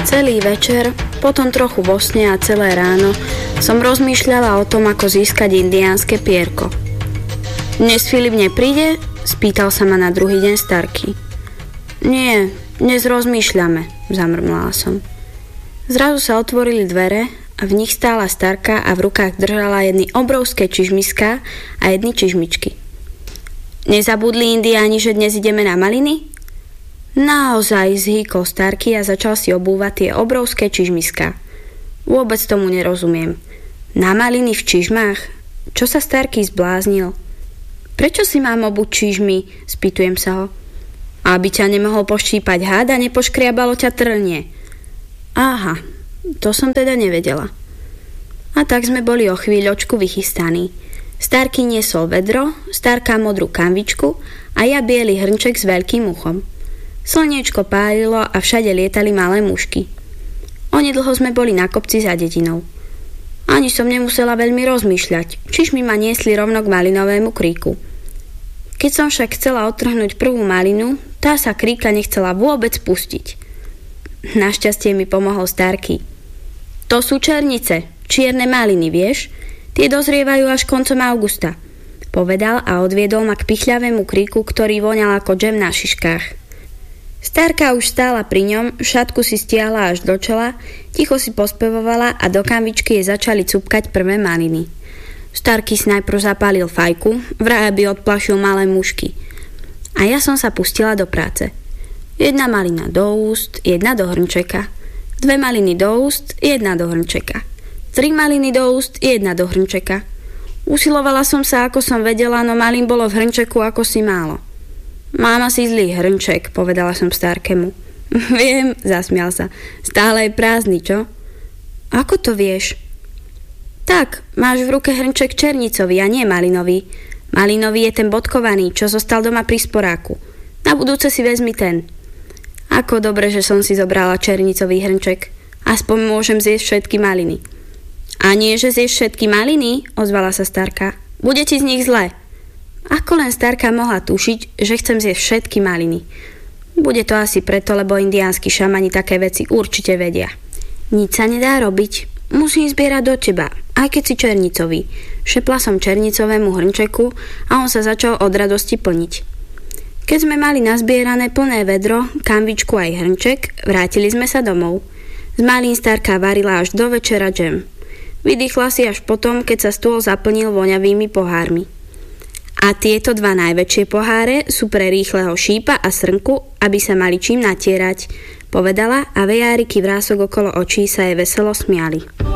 Celý večer, potom trochu vo sne a celé ráno som rozmýšľala o tom, ako získať indiánske pierko. Dnes Filip nepríde? Spýtal sa ma na druhý deň Starkey. Nie, dnes rozmýšľame, zamrmlala som. Zrazu sa otvorili dvere a v nich stála Starka a v rukách držala jedny obrovské čižmiská a jedny čižmičky. Nezabudli indiáni, že dnes ideme na maliny? Naozaj, zhýkol Starkey a začal si obúvať tie obrovské čižmiská. Vôbec tomu nerozumiem. Na maliny v čižmách? Čo sa Starkey zbláznil? Prečo si mám obuť čižmy? Spýtujem sa ho. Aby ťa nemohol poštípať hád a nepoškriabalo ťa trnie. Aha, to som teda nevedela. A tak sme boli o chvíľočku vychystaní. Starkey niesol vedro, Starka modrú kanvičku a ja biely hrnček s veľkým uchom. Slniečko pálilo a všade lietali malé mušky. Onedlho sme boli na kopci za dedinou. Ani som nemusela veľmi rozmýšľať, čižmy ma niesli rovno k malinovému kríku. Keď som však chcela odtrhnúť prvú malinu, tá sa kríka nechcela vôbec pustiť. Našťastie mi pomohol Starkey. To sú černice, čierne maliny, vieš? Tie dozrievajú až koncom augusta, povedal a odviedol ma k pichľavému kríku, ktorý voňal ako džem na šiškách. Starka už stála pri ňom, šatku si stiahla až do čela, ticho si pospevovala a do kanvičky jej začali cupkať prvé maliny. Starkey si najprv zapálil fajku, vraj aby odplašil malé mušky. A ja som sa pustila do práce. 1 malina do úst, 1 do hrnčeka. 2 maliny do úst, 1 do hrnčeka. 3 maliny do úst, 1 do hrnčeka. Usilovala som sa, ako som vedela, no malín bolo v hrnčeku ako si málo. Mám asi zlý hrnček, povedala som Starkému. Viem, zasmial sa. Stále je prázdny, čo? Ako to vieš? Tak, máš v ruke hrnček černicový a nie malinový. Malinový je ten bodkovaný, čo zostal doma pri sporáku. Na budúce si vezmi ten. Ako dobre, že som si zobrala černicový hrnček. Aspoň môžem zjesť všetky maliny. A nie, že zješ všetky maliny, ozvala sa Starka. Bude ti z nich zle. Ako len Starka mohla tušiť, že chcem zjesť všetky maliny. Bude to asi preto, lebo indiánsky šamani také veci určite vedia. Nič sa nedá robiť. Musím zbierať do teba, aj keď si černicový. Šepla som černicovému hrnčeku a on sa začal od radosti plniť. Keď sme mali nazbierané plné vedro, kanvičku aj hrnček, vrátili sme sa domov. Z malín Starka varila až do večera džem. Vydýchla si až potom, keď sa stôl zaplnil voňavými pohármi. A tieto 2 najväčšie poháre sú pre rýchleho šípa a srnku, aby sa mali čím natierať, povedala a vejáriky vrások okolo očí sa jej veselo smiali.